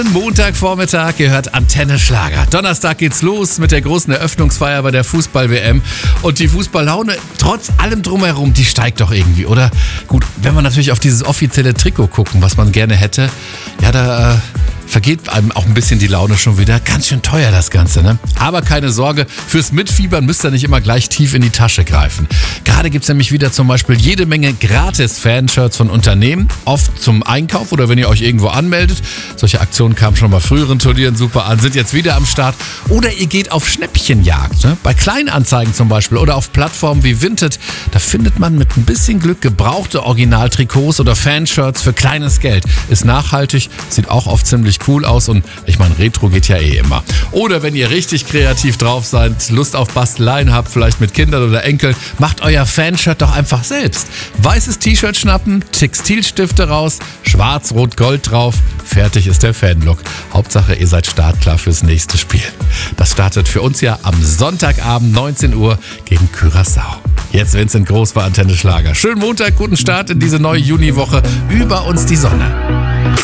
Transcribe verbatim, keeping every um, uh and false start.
Montagvormittag gehört Antenne Schlager. Donnerstag geht's los mit der großen Eröffnungsfeier bei der Fußball-W M. Und die Fußballlaune, trotz allem drumherum, die steigt doch irgendwie, oder? Gut, wenn wir natürlich auf dieses offizielle Trikot gucken, was man gerne hätte, ja, da äh, vergeht einem auch ein bisschen die Laune schon wieder. Ganz schön teuer das Ganze, ne? Aber keine Sorge, fürs Mitfiebern müsst ihr nicht immer gleich tief in die Tasche greifen. Gerade gibt's nämlich wieder zum Beispiel jede Menge Gratis-Fanshirts von Unternehmen, oft zum Einkauf oder wenn ihr euch irgendwo anmeldet. Solche Aktionen kamen schon bei früheren Turnieren super an, sind jetzt wieder am Start. Oder ihr geht auf Schnäppchenjagd, ne? Bei Kleinanzeigen zum Beispiel oder auf Plattformen wie Vinted. Da findet man mit ein bisschen Glück gebrauchte Originaltrikots oder Fanshirts für kleines Geld. Ist nachhaltig, sieht auch oft ziemlich cool aus und ich meine, Retro geht ja eh immer. Oder wenn ihr richtig kreativ drauf seid, Lust auf Basteleien habt, vielleicht mit Kindern oder Enkeln, macht euer Fanshirt doch einfach selbst. Weißes T-Shirt schnappen, Textilstifte raus, schwarz, rot, gold drauf, fertig ist der Fanlook. Hauptsache, ihr seid startklar fürs nächste Spiel. Das startet für uns ja am Sonntagabend neunzehn Uhr gegen Curaçao. Jetzt Vincent Groß bei Antenne Schlager. Schönen Montag, guten Start in diese neue Juniwoche. Über uns die Sonne.